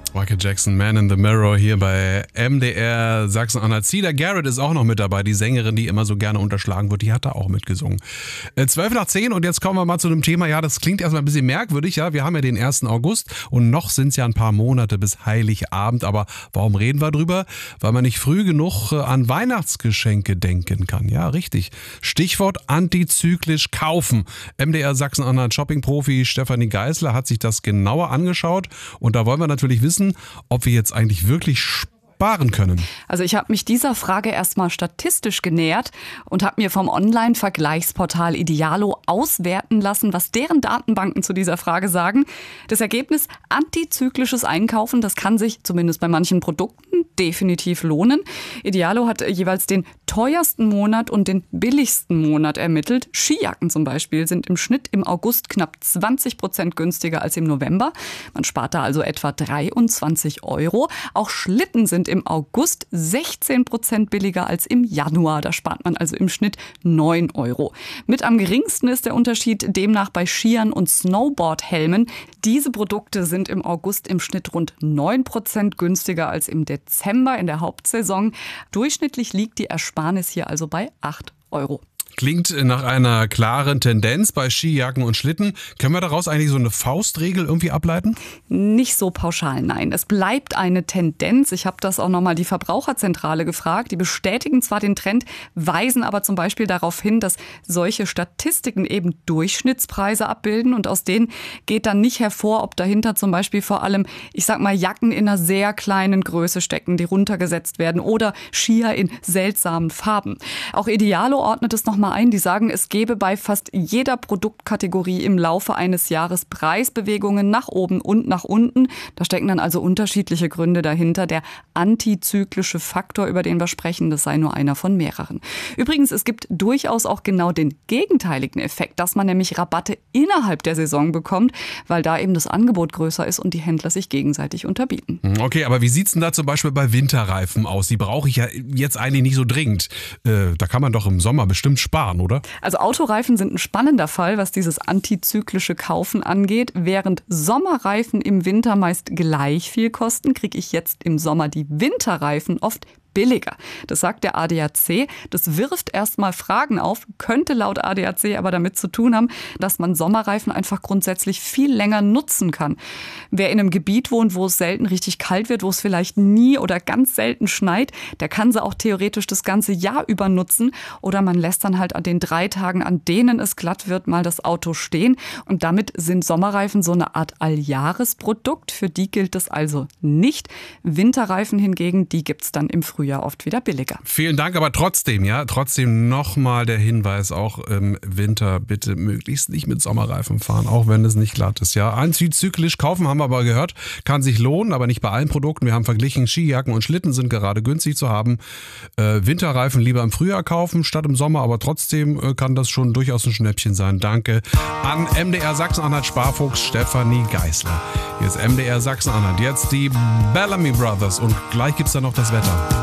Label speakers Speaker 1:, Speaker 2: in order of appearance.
Speaker 1: Michael Jackson, Man in the Mirror hier bei MDR Sachsen-Anhalt. Cedar Garrett ist auch noch mit dabei, die Sängerin, die immer so gerne unterschlagen wird, die hat da auch mitgesungen. 12:10 und jetzt kommen wir mal zu einem Thema, ja, das klingt erstmal ein bisschen merkwürdig, ja, wir haben ja den 1. August und noch sind es ja ein paar Monate bis Heiligabend, aber warum reden wir drüber? Weil man nicht früh genug an Weihnachtsgeschenke denken kann, ja, richtig. Stichwort antizyklisch kaufen. MDR Sachsen-Anhalt Shopping-Profi Stefanie Geisler hat sich das genauer angeschaut und da wollen wir natürlich wissen, ob wir jetzt eigentlich wirklich sparen können.
Speaker 2: Also ich habe mich dieser Frage erstmal statistisch genähert und habe mir vom Online-Vergleichsportal Idealo auswerten lassen, was deren Datenbanken zu dieser Frage sagen. Das Ergebnis: antizyklisches Einkaufen, das kann sich zumindest bei manchen Produkten definitiv lohnen. Idealo hat jeweils den teuersten Monat und den billigsten Monat ermittelt. Skijacken zum Beispiel sind im Schnitt im August knapp 20% günstiger als im November. Man spart da also etwa 23 €. Auch Schlitten sind im August 16% billiger als im Januar. Da spart man also im Schnitt 9 €. Mit am geringsten ist der Unterschied demnach bei Skiern und Snowboardhelmen. Diese Produkte sind im August im Schnitt rund 9% günstiger als im Dezember in der Hauptsaison. Durchschnittlich liegt die Ersparnis hier also bei 8 €.
Speaker 1: Klingt nach einer klaren Tendenz bei Skijacken und Schlitten. Können wir daraus eigentlich so eine Faustregel irgendwie ableiten?
Speaker 2: Nicht so pauschal, nein. Es bleibt eine Tendenz. Ich habe das auch nochmal die Verbraucherzentrale gefragt. Die bestätigen zwar den Trend, weisen aber zum Beispiel darauf hin, dass solche Statistiken eben Durchschnittspreise abbilden und aus denen geht dann nicht hervor, ob dahinter zum Beispiel vor allem, ich sag mal, Jacken in einer sehr kleinen Größe stecken, die runtergesetzt werden oder Skier in seltsamen Farben. Auch Idealo ordnet es nochmal ein. Die sagen, es gebe bei fast jeder Produktkategorie im Laufe eines Jahres Preisbewegungen nach oben und nach unten. Da stecken dann also unterschiedliche Gründe dahinter. Der antizyklische Faktor, über den wir sprechen, das sei nur einer von mehreren. Übrigens, es gibt durchaus auch genau den gegenteiligen Effekt, dass man nämlich Rabatte innerhalb der Saison bekommt, weil da eben das Angebot größer ist und die Händler sich gegenseitig unterbieten.
Speaker 1: Okay, aber wie sieht's denn da zum Beispiel bei Winterreifen aus? Die brauche ich ja jetzt eigentlich nicht so dringend. Da kann man doch im Sommer bestimmt sparen, oder?
Speaker 2: Also Autoreifen sind ein spannender Fall, was dieses antizyklische Kaufen angeht. Während Sommerreifen im Winter meist gleich viel kosten, kriege ich jetzt im Sommer die Winterreifen oft billiger. Das sagt der ADAC. Das wirft erstmal Fragen auf, könnte laut ADAC aber damit zu tun haben, dass man Sommerreifen einfach grundsätzlich viel länger nutzen kann. Wer in einem Gebiet wohnt, wo es selten richtig kalt wird, wo es vielleicht nie oder ganz selten schneit, der kann sie auch theoretisch das ganze Jahr über nutzen. Oder man lässt dann halt an den 3 Tagen, an denen es glatt wird, mal das Auto stehen. Und damit sind Sommerreifen so eine Art Alljahresprodukt. Für die gilt das also nicht. Winterreifen hingegen, die gibt es dann im Frühjahr oft wieder billiger.
Speaker 1: Vielen Dank, aber trotzdem nochmal der Hinweis, auch im Winter bitte möglichst nicht mit Sommerreifen fahren, auch wenn es nicht glatt ist. Ja, antizyklisch kaufen, haben wir aber gehört, kann sich lohnen, aber nicht bei allen Produkten. Wir haben verglichen, Skijacken und Schlitten sind gerade günstig zu haben. Winterreifen lieber im Frühjahr kaufen statt im Sommer, aber trotzdem kann das schon durchaus ein Schnäppchen sein. Danke an MDR Sachsen-Anhalt Sparfuchs Stefanie Geisler. Hier ist MDR Sachsen-Anhalt. Jetzt die Bellamy Brothers und gleich gibt's dann noch das Wetter.